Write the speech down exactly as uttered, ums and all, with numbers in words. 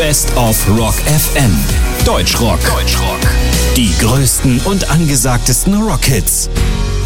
Best of Rock F M. Deutschrock. Deutschrock. Die größten und angesagtesten Rockhits.